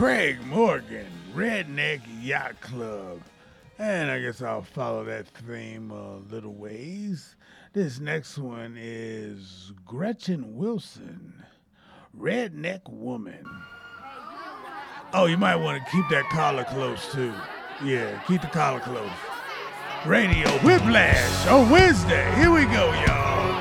Craig Morgan, Redneck Yacht Club. And I guess I'll follow that theme a little ways. This next one is Gretchen Wilson, Redneck Woman. Oh, you might want to keep that collar close too. Yeah, keep the collar close. Radio Whiplash on Wednesday. Here we go, y'all.